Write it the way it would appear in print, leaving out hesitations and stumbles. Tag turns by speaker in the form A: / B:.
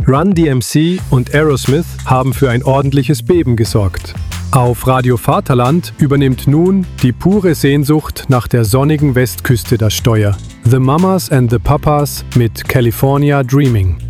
A: Run DMC und Aerosmith haben für ein ordentliches Beben gesorgt. Auf Radio Vaterland übernimmt nun die pure Sehnsucht nach der sonnigen Westküste das Steuer. The Mamas and the Papas mit California Dreaming.